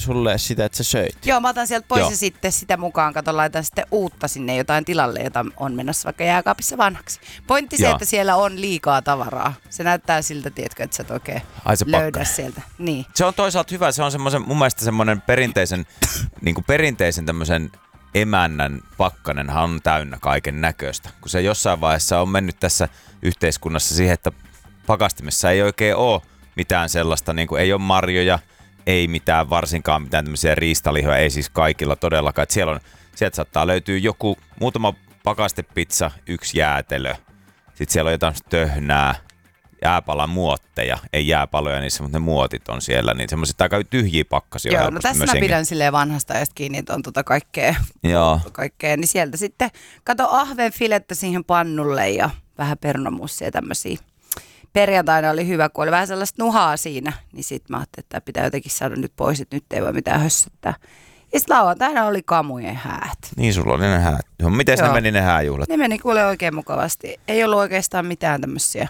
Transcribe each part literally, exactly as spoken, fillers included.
sulle sitä, että sä söit. Joo, mä otan sieltä pois Joo. ja sitten sitä mukaan, kato, laitan sitten uutta sinne jotain tilalle, jota on menossa vaikka jääkaapissa vanhaksi. Pointti se, Joo. että siellä on liikaa tavaraa. Se näyttää siltä, tiedätkö, että sä et oikein Ai se löydä pakka. sieltä. Niin. Se on toisaalta hyvä, se on semmoisen, mun mielestä semmoinen perinteisen, niin kuin perinteisen tämmöisen emännän pakkanenhan on täynnä kaiken näköistä. Kun se jossain vaiheessa on mennyt tässä yhteiskunnassa siihen, että pakastimessa ei oikein ole mitään sellaista, niin kuin ei ole marjoja, ei mitään, varsinkaan mitään tämmöisiä riistalihoja, ei siis kaikilla todellakaan. Että siellä on, sieltä saattaa löytyä joku, muutama pakastepizza, yksi jäätelö. Sitten siellä on jotain töhnää, jääpalamuotteja, ei jääpaloja niissä, mutta ne muotit on siellä, niin semmoiset aika tyhjiä pakkasia. Joo, no tässä mä pidän silleen vanhasta ajasta kiinni, että on tota kaikkea, Joo. kaikkea, niin sieltä sitten kato ahvenfilettä siihen pannulle ja vähän pernomussia ja tämmöisiä. Perjantaina oli hyvä, kun oli vähän sellaista nuhaa siinä, niin sitten mä ajattelin, että pitää jotenkin saada nyt pois, että nyt ei voi mitään hössöttää. Ja sitten lauantaina oli kamujen häät. Niin, sulla oli ne häät. Miten ne meni ne hääjuhlat? Ne meni kuule oikein mukavasti. Ei ollut oikeastaan mitään tämmöisiä,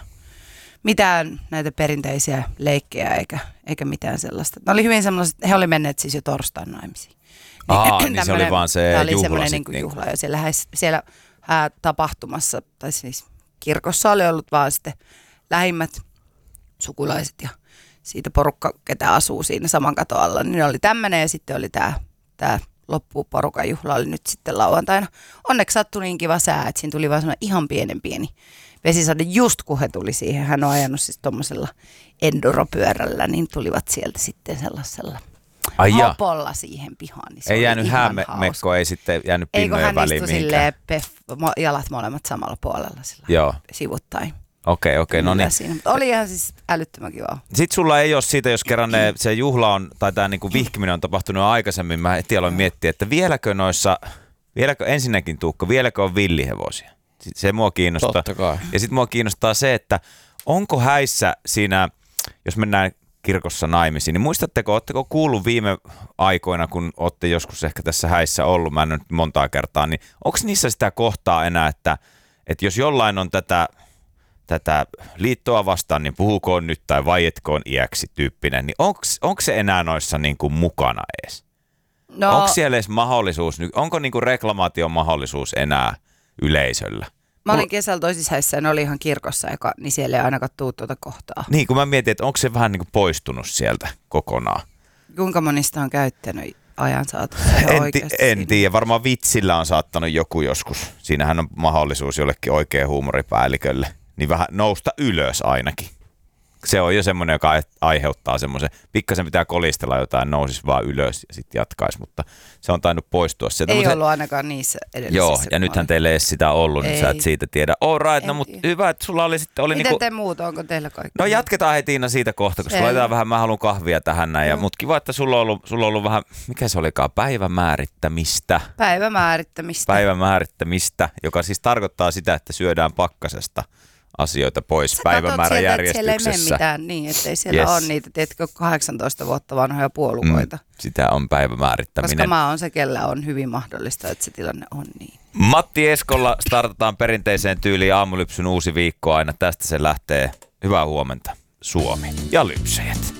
mitään näitä perinteisiä leikkejä eikä, eikä mitään sellaista. Ne oli hyvin semmoiset, he oli menneet siis jo torstain naimisiin. Aa, niin se oli vaan se tämä oli juhla semmoinen sit niin juhla. Ja siellä, siellä ää, tapahtumassa, tai siis kirkossa oli ollut vaan sitten lähimmät sukulaiset ja siitä porukka, ketä asuu siinä saman katon alla. Niin oli tämmöinen ja sitten oli tämä, tämä loppuporukan juhla oli nyt sitten lauantaina. Onneksi sattui niin kiva sää, että siinä tuli vaan semmoinen ihan pienen pieni vesisade just kun he tuli siihen. Hän on ajanut siis tuommoisella enduropyörällä, niin tulivat sieltä sitten sellaisella Ai hopolla siihen pihaan. Niin ei jäänyt häämekko, ei sitten jäänyt pinnojen väliin mihinkään. Eikö hän istui silleen peff, jalat molemmat samalla puolella sillä Joo. sivuttain. Okei, okay, okei, okay, no niin. Siinä. Oli ihan siis älyttömän kivaa. Sitten sulla ei ole siitä, jos kerran ne, se juhla on, tai tämä niinku vihkiminen on tapahtunut aikaisemmin, mä heti aloin miettiä, että vieläkö noissa, vieläkö ensinnäkin Tuukka, vieläkö on villihevosia? Se mua kiinnostaa. Totta kai. Ja sitten mua kiinnostaa se, että onko häissä siinä, jos mennään kirkossa naimisiin, niin muistatteko, ootteko kuullut viime aikoina, kun olette joskus ehkä tässä häissä ollut, mä en nyt montaa kertaa, niin onko niissä sitä kohtaa enää, että, että jos jollain on tätä, tätä liittoa vastaan, niin puhukoon nyt tai vaietkoon iäksi tyyppinen, niin onko se enää noissa niin kuin mukana edes? No. Onko siellä edes mahdollisuus, onko niin kuin reklamaation mahdollisuus enää yleisöllä? Mä olin kesällä toisissa häissä ja ne oli ihan kirkossa, niin siellä ei ainakaan tuu tuota kohtaa. Niin, kun mä mietin, että onko se vähän niin kuin poistunut sieltä kokonaan. Kuinka monista on käyttänyt ajan saatossa En, ti- en tiedä, varmaan vitsillä on saattanut joku joskus. Siinähän on mahdollisuus jollekin oikein huumoripäällikölle, niin vähän nousta ylös ainakin. Se on jo semmoinen, joka aiheuttaa semmoisen, pikkasen pitää kolistella jotain, nousisi vaan ylös ja sitten jatkaisi, mutta se on tainnut poistua sieltä. Ei mutta ollut ainakaan niissä edellisissä. Joo, ja nythän teille ei edes sitä ollut, niin sä et siitä tiedä. All right, no mutta hyvä, että sulla oli sitten... Oli Miten niinku... te muut, onko teillä kaikki? No jatketaan heti Tiina siitä kohta, koska laitetaan vähän, mä haluan kahvia tähän näin. Ja, Mm. mutta kiva, että sulla on, ollut, sulla on ollut vähän, mikä se olikaan, päivämäärittämistä. Päivämäärittämistä. Päivämäärittämistä, joka siis tarkoittaa sitä, että syödään pakkasesta asioita pois Sä päivämääräjärjestyksessä. Siellä ei mene mitään niin, ettei siellä Yes. ole niitä, tiedätkö, kahdeksantoista vuotta vanhoja puolukoita. Mm, sitä on päivämäärittäminen. Koska mä oon se, kellä on hyvin mahdollista, että se tilanne on niin. Matti Eskolla startataan perinteiseen tyyliin Aamulypsyn uusi viikko aina. Tästä se lähtee. Hyvää huomenta, Suomi ja lypsäjät.